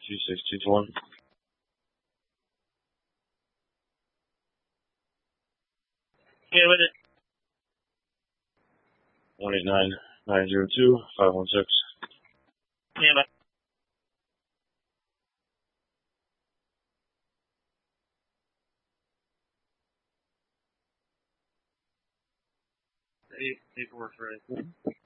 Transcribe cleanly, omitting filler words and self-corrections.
26221. Yeah, with it. 189902 516. Yeah, but paperwork ready.